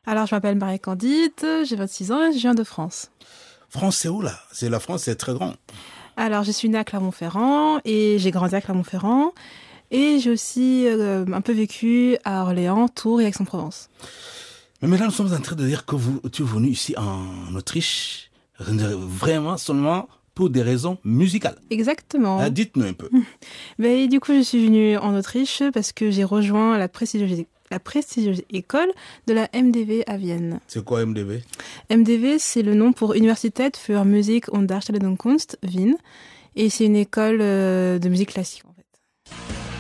Alors, je m'appelle Marie-Candide, j'ai 26 ans et je viens de France. France, c'est où là? C'est la France, c'est très grand. Alors, je suis née à Clermont-Ferrand et j'ai grandi à Clermont-Ferrand. Et j'ai aussi un peu vécu à Orléans, Tours et Aix-en-Provence. Mais maintenant, nous sommes en train de dire que tu es venu ici en Autriche, vraiment seulement pour des raisons musicales. Exactement. Dites-nous un peu. Mais du coup, je suis venue en Autriche parce que j'ai rejoint la prestigieuse école de la MDW à Vienne. C'est quoi MDV? MDW, c'est le nom pour Universität für Musik und Darstellung Kunst, Wien. Et c'est une école de musique classique, en fait.